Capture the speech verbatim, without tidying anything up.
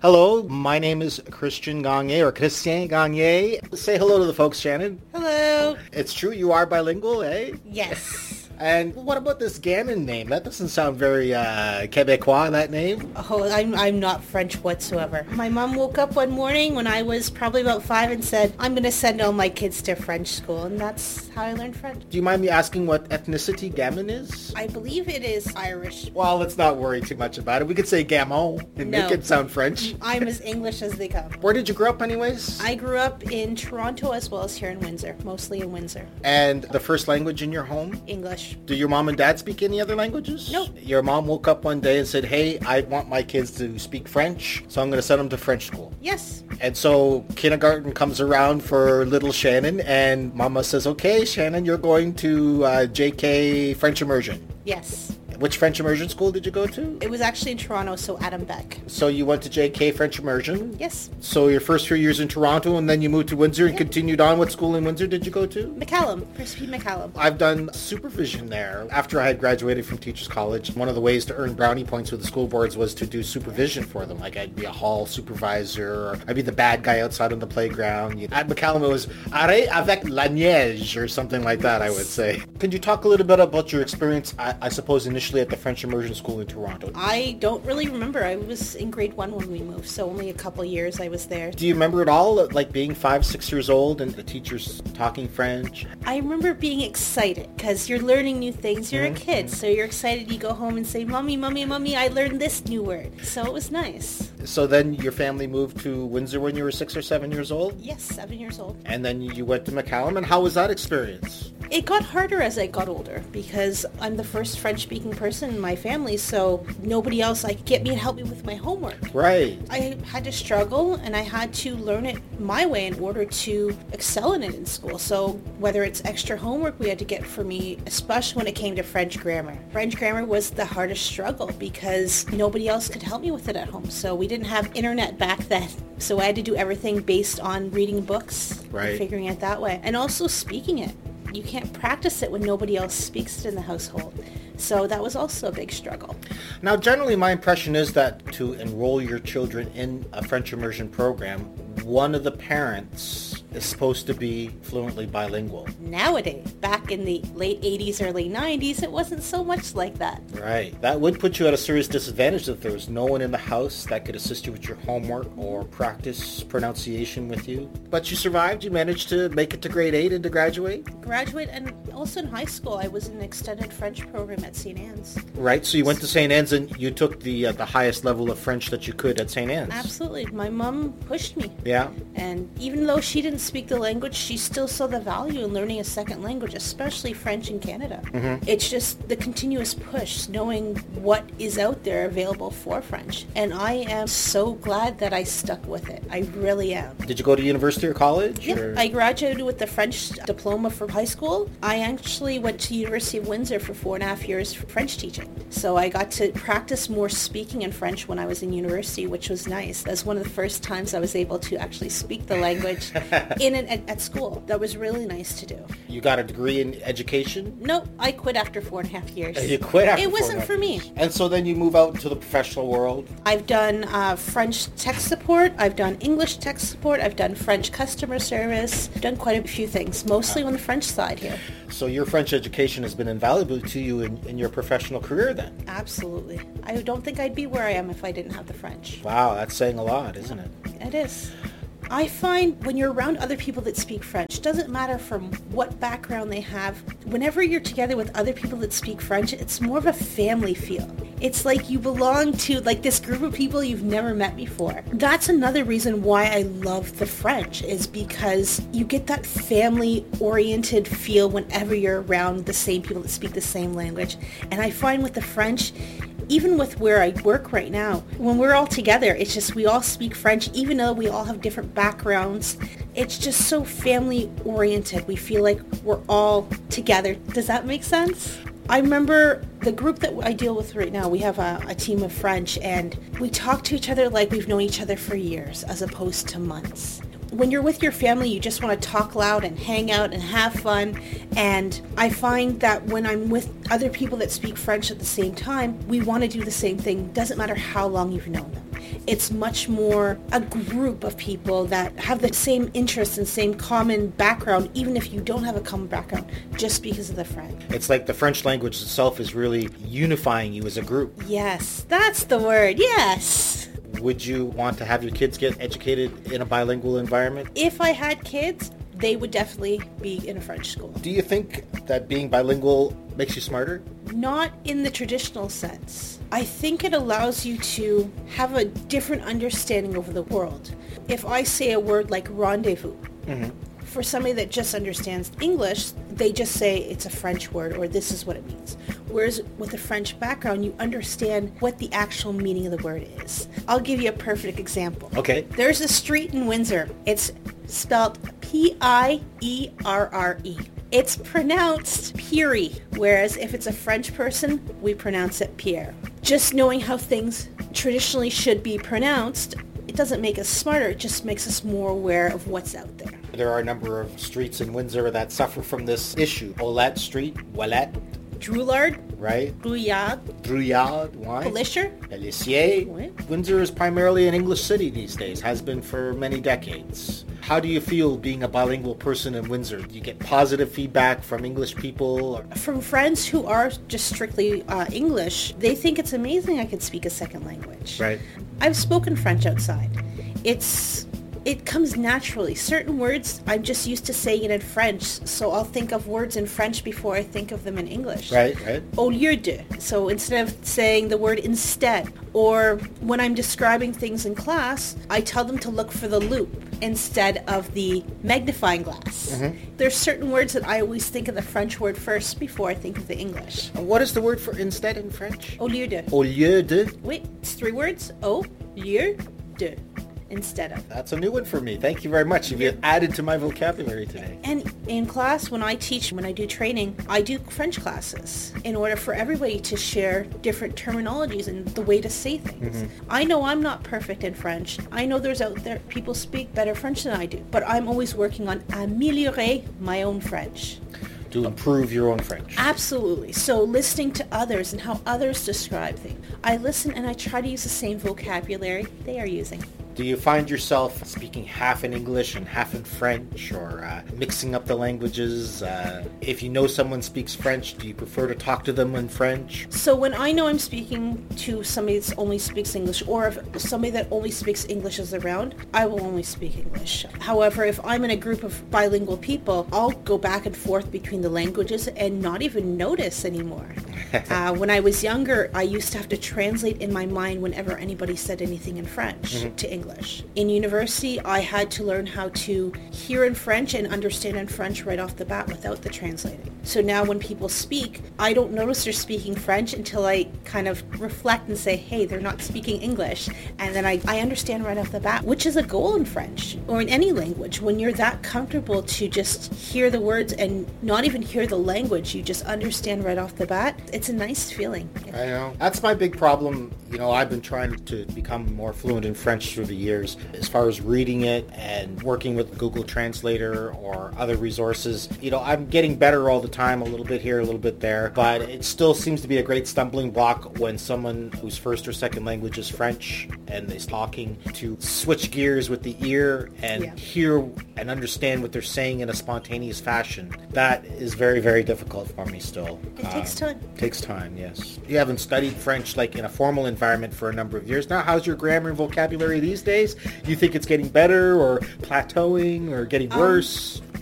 Hello, my name is Christian Gagne, or Christian Gagne. Say hello to the folks, Shannon. Hello. It's true, you are bilingual, eh? Yes. And what about this Gannon name? That doesn't sound very uh, Quebecois, that name. Oh, I'm I'm not French whatsoever. My mom woke up one morning when I was probably about five and said, I'm going to send all my kids to French school. And that's how I learned French. Do you mind me asking what ethnicity Gammon is? I believe it is Irish. Well, let's not worry too much about it. We could say Gamon and No. make it sound French. I'm as English as they come. Where did you grow up anyways? I grew up in Toronto as well as here in Windsor, mostly in Windsor. And the first language in your home? English. Do your mom and dad speak any other languages? Nope. Your mom woke up one day and said, hey, I want my kids to speak French, so I'm going to send them to French school. Yes. And so kindergarten comes around for little Shannon, and Mama says, okay, Shannon, you're going to uh, J K French Immersion. Yes. Which French immersion school did you go to? It was actually in Toronto, so Adam Beck. So you went to J K French Immersion? Yes. So your first few years in Toronto, and then you moved to Windsor and Yeah. continued on. What school in Windsor did you go to? McCallum. Percy McCallum. I've done supervision there. After I had graduated from Teachers College, one of the ways to earn brownie points with the school boards was to do supervision for them. Like I'd be a hall supervisor, or I'd be the bad guy outside on the playground. At McCallum, it was arrêt avec la neige, or something like that, I would say. Can you talk a little bit about your experience, I, I suppose, initially at the French Immersion School in Toronto? I don't really remember. I was in grade one when we moved, so only a couple years I was there. Do you remember it all, like being five, six years old and the teachers talking French? I remember being excited because you're learning new things. You're Mm-hmm. a kid, so you're excited. You go home and say, Mommy, Mommy, Mommy, I learned this new word. So it was nice. So then your family moved to Windsor when you were six or seven years old? Yes, seven years old. And then you went to McCallum, and how was that experience? It got harder as I got older because I'm the first French-speaking person in my family, so nobody else like get me and help me with my homework. Right. I had to struggle, and I had to learn it my way in order to excel in it in school. So whether it's extra homework we had to get for me, especially when it came to French grammar. French grammar was the hardest struggle because nobody else could help me with it at home. So we didn't have internet back then. So I had to do everything based on reading books Right. and figuring it that way. And also speaking it. You can't practice it when nobody else speaks it in the household. So that was also a big struggle. Now, generally, my impression is that to enroll your children in a French immersion program, one of the parents is supposed to be fluently bilingual. Nowadays, back in the late eighties, early nineties, it wasn't so much like that. Right. That would put you at a serious disadvantage if there was no one in the house that could assist you with your homework or practice pronunciation with you. But you survived. You managed to make it to grade eight and to graduate. Graduate, and also in high school, I was in an extended French program at Saint Anne's. Right. So you went to Saint Anne's and you took the uh, the highest level of French that you could at Saint Anne's. Absolutely. My mom pushed me. Yeah. And even though she didn't speak the language, she still saw the value in learning a second language, especially French in Canada. Mm-hmm. It's just the continuous push, knowing what is out there available for French. And I am so glad that I stuck with it. I really am. Did you go to university or college? Yeah, or? I graduated with the French diploma from high school. I actually went to University of Windsor for four and a half years for French teaching. So I got to practice more speaking in French when I was in university, which was nice. That's one of the first times I was able to actually speak the language in an, at, at school. That was really nice to do. You got a degree in education? No, I quit after four and a half years. You quit after It four wasn't and a half for me. years. And so then you move out into the professional world? I've done uh, French tech support. I've done English tech support. I've done French customer service. I've done quite a few things, mostly on the French side here. So your French education has been invaluable to you in, in your professional career then? Absolutely. I don't think I'd be where I am if I didn't have the French. Wow, that's saying a lot, isn't it? It is. I find when you're around other people that speak French, doesn't matter from what background they have, whenever you're together with other people that speak French, it's more of a family feel. It's like you belong to like this group of people you've never met before. That's another reason why I love the French, is because you get that family-oriented feel whenever you're around the same people that speak the same language. And I find with the French, even with where I work right now, when we're all together, it's just we all speak French, even though we all have different backgrounds. It's just so family oriented. We feel like we're all together. Does that make sense? I remember the group that I deal with right now, we have a, a team of French, and we talk to each other like we've known each other for years as opposed to months. When you're with your family, you just want to talk loud and hang out and have fun. And I find that when I'm with other people that speak French at the same time, we want to do the same thing. Doesn't matter how long you've known them. It's much more a group of people that have the same interests and same common background, even if you don't have a common background, just because of the French. It's like the French language itself is really unifying you as a group. Yes, that's the word. Yes. Would you want to have your kids get educated in a bilingual environment? If I had kids, they would definitely be in a French school. Do you think that being bilingual makes you smarter? Not in the traditional sense. I think it allows you to have a different understanding over the world. If I say a word like rendezvous, mm-hmm. for somebody that just understands English, they just say it's a French word or this is what it means. Whereas with a French background, you understand what the actual meaning of the word is. I'll give you a perfect example. Okay. There's a street in Windsor. It's spelled P I E R R E. It's pronounced Pierre, whereas if it's a French person, we pronounce it Pierre. Just knowing how things traditionally should be pronounced, it doesn't make us smarter, it just makes us more aware of what's out there. There are a number of streets in Windsor that suffer from this issue. Olette Street, Ouellette, Droulard, right? Brouillard, Brouillard, why? Pelisher, Pelissier. What? Windsor is primarily an English city these days, has been for many decades. How do you feel being a bilingual person in Windsor? Do you get positive feedback from English people? From friends who are just strictly uh, English, they think it's amazing I could speak a second language. Right. I've spoken French outside. It's It comes naturally. Certain words, I'm just used to saying it in French, so I'll think of words in French before I think of them in English. Right, right. Au lieu de. So instead of saying the word instead, or when I'm describing things in class, I tell them to look for the loop instead of the magnifying glass. Mm-hmm. There's certain words that I always think of the French word first before I think of the English. And what is the word for instead in French? Au lieu de. Au lieu de? Wait, it's three words. Au lieu de. Instead of. That's a new one for me. Thank you very much. You've added to my vocabulary today. And in class, when I teach, when I do training, I do French classes in order for everybody to share different terminologies and the way to say things. Mm-hmm. I know I'm not perfect in French. I know there's out there people speak better French than I do, but I'm always working on améliorer my own French. To improve your own French. Absolutely. So listening to others and how others describe things. I listen and I try to use the same vocabulary they are using. Do you find yourself speaking half in English and half in French, or uh, mixing up the languages? Uh, if you know someone speaks French, do you prefer to talk to them in French? So when I know I'm speaking to somebody that only speaks English, or if somebody that only speaks English is around, I will only speak English. However, if I'm in a group of bilingual people, I'll go back and forth between the languages and not even notice anymore. uh, when I was younger, I used to have to translate in my mind whenever anybody said anything in French mm-hmm. to English. In university, I had to learn how to hear in French and understand in French right off the bat without the translating. So now when people speak, I don't notice they're speaking French until I kind of reflect and say, hey, they're not speaking English. And then I, I understand right off the bat, which is a goal in French or in any language. When you're that comfortable to just hear the words and not even hear the language, you just understand right off the bat, it's a nice feeling. I know. That's my big problem. You know, I've been trying to become more fluent in French through the years as far as reading it and working with Google Translator or other resources. You know, I'm getting better all the time, a little bit here, a little bit there, but it still seems to be a great stumbling block when someone whose first or second language is French and is talking to switch gears with the ear and yeah. hear and understand what they're saying in a spontaneous fashion. That is very, very difficult for me still. It um, takes time. Takes time, yes. You haven't studied French like in a formal environment for a number of years now. How's your grammar and vocabulary these days? You think it's getting better or plateauing or getting worse? Um,